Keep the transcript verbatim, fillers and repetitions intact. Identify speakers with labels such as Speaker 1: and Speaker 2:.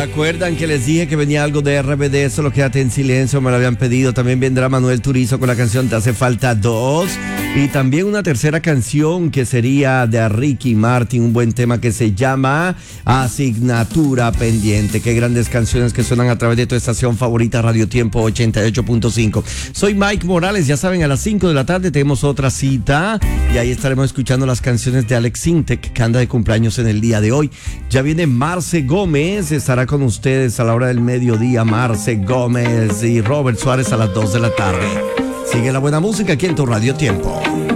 Speaker 1: acuerdan que les dije que venía algo de R B D? Solo quédate en silencio, me lo habían pedido. También vendrá Manuel Turizo con la canción Te hace falta dos. Y también una tercera canción que sería de Ricky Martin, un buen tema que se llama Asignatura Pendiente. Qué grandes canciones que suenan a través de tu estación favorita, Radio Tiempo ochenta y ocho punto cinco. Soy Mike Morales, ya saben, a las cinco de la tarde tenemos otra cita y ahí estaremos escuchando las canciones de Alex Sintek, que anda de cumpleaños en el día de hoy. Ya viene Marce Gómez, estará con ustedes a la hora del mediodía. Marce Gómez y Robert Suárez a las dos de la tarde. Sigue la buena música aquí en tu Radio Tiempo.